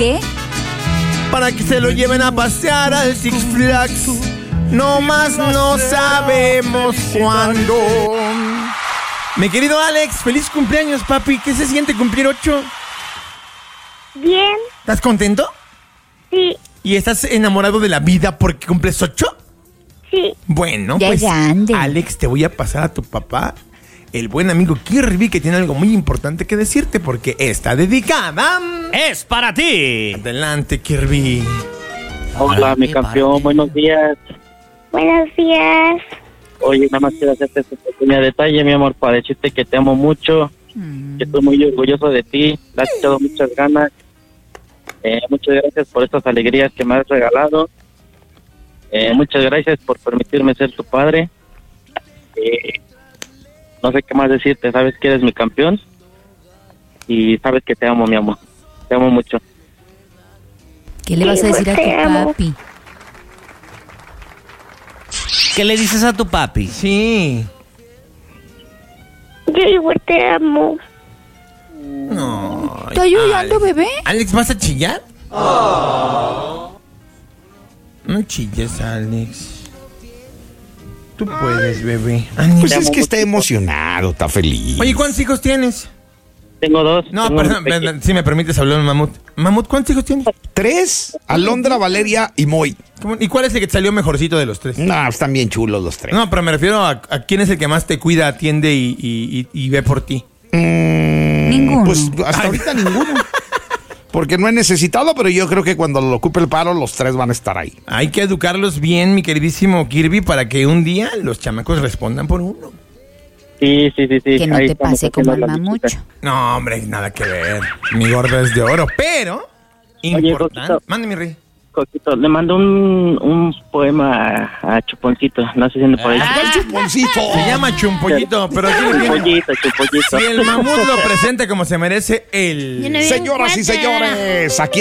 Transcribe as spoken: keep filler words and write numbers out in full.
qué? Para que se lo lleven a pasear al Six Flags. No más no sabemos cuándo. Mi querido Alex, feliz cumpleaños, papi. ¿Qué se siente cumplir ocho? Bien. ¿Estás contento? Sí. ¿Y estás enamorado de la vida porque cumples ocho? Sí. Bueno, ya pues, grande. Alex, te voy a pasar a tu papá, el buen amigo Kirby, que tiene algo muy importante que decirte porque está dedicada. ¡Es para ti! Adelante, Kirby. Hola, mi campeón, buenos días. Buenos días. Oye, nada más quiero hacerte este pequeño detalle, mi amor, para decirte que te amo mucho, mm. que estoy muy orgulloso de ti, le has echado muchas ganas. Eh, muchas gracias por estas alegrías que me has regalado. Eh, muchas gracias por permitirme ser tu padre. Eh, no sé qué más decirte, sabes que eres mi campeón y sabes que te amo, mi amor. Te amo mucho. ¿Qué le vas a decir a tu papi? ¿Qué le dices a tu papi? Sí. Yo igual te amo. No. ¿Estás llorando, bebé? Alex, ¿vas a chillar? Oh. No chilles, Alex. Tú puedes, bebé. Alex. Pues es que está emocionado, está feliz. Oye, ¿cuántos hijos tienes? Tengo dos. No, tengo perdón, perdón, si me permites hablar un mamut. Mamut, ¿cuántos hijos tienes? Tres, Alondra, Valeria y Moy. ¿Y cuál es el que te salió mejorcito de los tres? No, están bien chulos los tres. No, pero me refiero a, a quién es el que más te cuida, atiende y, y, y, y ve por ti. Mm, ninguno. Pues hasta Ay. ahorita ninguno. Porque no he necesitado, pero yo creo que cuando lo ocupe el paro, los tres van a estar ahí. Hay que educarlos bien, mi queridísimo Kirby, para que un día los chamacos respondan por uno. Sí, sí, sí, sí. Que no Ahí te estamos pase como haciendo al la mamucho. visita. No, hombre, nada que ver. Mi gordo es de oro, pero importante. Coquito. Mande, mi rey. Coquito, le mando un, un poema a, a Chuponcito. No sé si ande por ahí. ¡El chuponcito! Se llama Chumpollito, pero aquí le viene. Chupollito, Chupollito. Si el mamut lo presenta como se merece, el... Señoras y señores, aquí